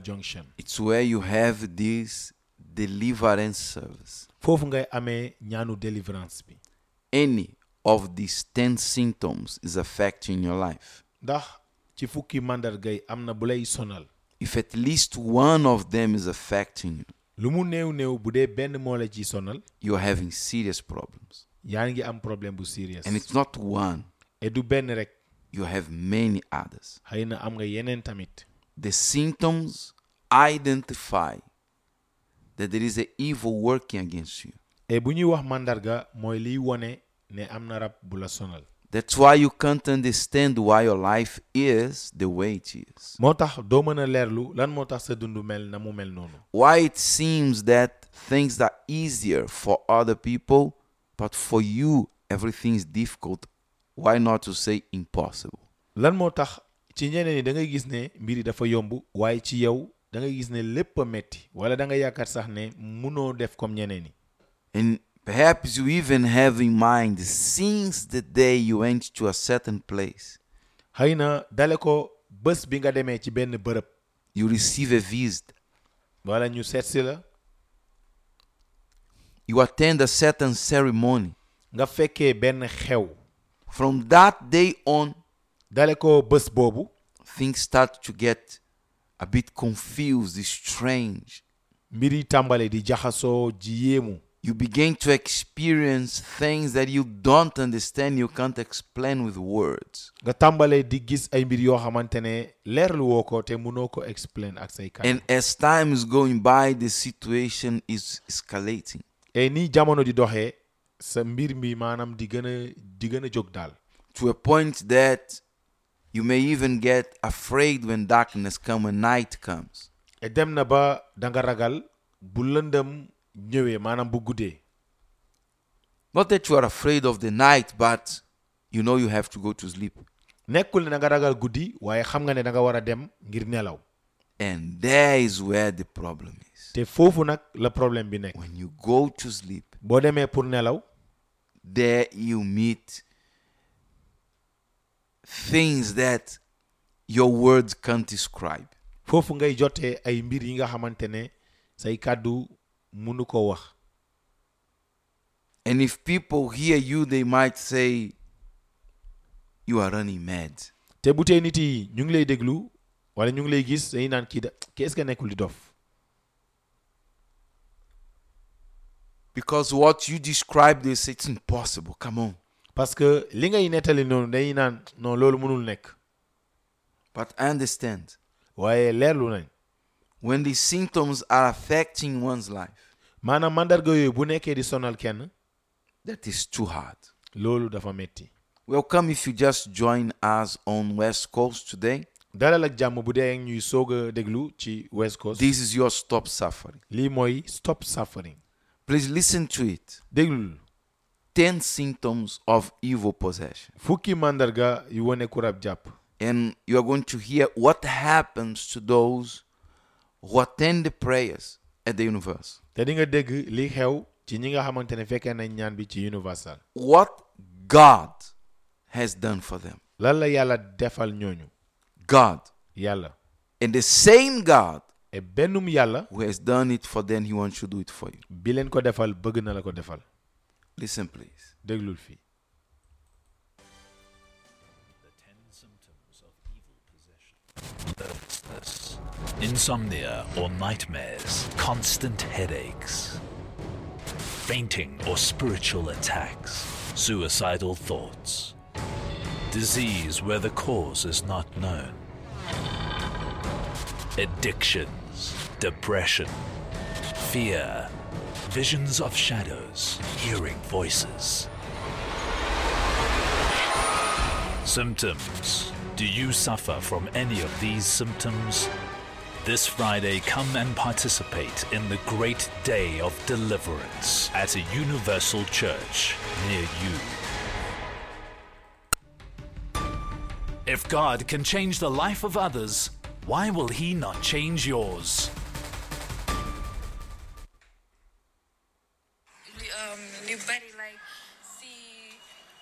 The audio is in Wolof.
Junction. It's where you have this deliverance service. Foofu ngay amee ñaanu deliverance bi. Any of these 10 symptoms is affecting your life. Ndax ci fukki mandargay am na bu lay sonal. If at least one of them is affecting you, lu mu néew bu dee benn moo la ci sonal, you're having serious problems. yaa ngi am problème bu serious. And it's not one. Et du benn rek. You have many others. xëy na am nga yeneen tamit. The symptoms identify that there is an evil working against you. Et bu ñuy wax mandarga mooy liy wone ne am na rab bu la sonal. That's why you can't understand why your life is the way it is. moo tax doo mën a leerlu lan moo tax sa dundu mel na mu mel noonu. Why it seems that things are easier for other people, but for you everything is difficult. Why not to say impossible? Lan moo tax ci ñeneen ñi da ngay gis ne mbir yi dafa yomb waaye ci yow da ngay gis ne lépp a metti wala da nga yaakaar sax ne munoo def comme ñeneen ñi. And perhaps you even have in mind since the day you went to a certain place. xëy na dale ko bés bi nga demee ci benn bërëb. You receive a visit. wala ñu seet si la. You attend a certain ceremony. nga fekkee benn xew. From that day on, dale ko bés boobu, things start to get a bit confused, strange. mbir yi tàmbale di jaxasoo ji yéemu. You begin to experience things that you don't understand, you can't explain with words. nga tàmbale di gis ay mbir yoo xamante ne leerlu woo ko te mënoo ko explain ak say kàddu. And as time is going by, the situation is escalating. et ni jamono di doxee sa mbir mi maanaam di gën a jóg daal. To a point that you may even get afraid when darkness comes, when night comes. et dem na ba danga ragal bu lëndëm ñëwee maanaam bu guddee. Not that you are afraid of the night, but you know you have to go to sleep. nekkul ne danga ragal guddi waaye xam nga ne danga war a dem ngir nelaw. And there is where the problem is. te foofu nag la problème bi nekk. When you go to sleep, boo demee pour nelaw, there you meet things that your words can't describe. foofu ngay jotee ay mbir yi nga xamante ne say kàddu mënu ko wax. And if people hear you, they might say, you are running mad. te bu tee nit yi ñu ngi lay déglu wala ñu ngi lay gis dañuy naan kii est-ce que nekkul di dof. Because what you describe, they say, it's impossible. Come on. parce que li ngay nettali noonu dañuy naan non loolu mënul nekk. But I understand. waaye leerlu nañ. When the symptoms are affecting one's life, maanaam mandarga yooyu bu nekkee di sonal kenn, that is too hard. loolu dafa metti. Welcome if you just join us on West Coast today. dalal ak jàmm bu dee ñuy soog a déglu ci West Coast. This is your Stop Suffering. lii mooy Stop Suffering. Please listen to it. déglul. 10 symptoms of evil possession. fukki mandarga yu wone ku rab jàpp. And you are going to hear what happens to those who attend the prayers at the Universal. te di nga dégg li xew ci ñi nga xamante ne fekkee nañ ñaan bi ci Universal. What God has done for them. lan la yàlla defal ñooñu. God. yàlla. And the same God et bennum yàlla. who has done it for them, he wants to do it for you. bi leen ko defal bëgg na la ko defal. Listen, please. déglul fii. Nervousness, insomnia or nightmares, constant headaches, fainting or spiritual attacks, suicidal thoughts, disease where the cause is not known, addictions, depression, fear, visions of shadows, hearing voices. Symptoms. Do you suffer from any of these symptoms? This Friday, come and participate in the great day of deliverance at a Universal Church near you. If God can change the life of others, why will He not change yours?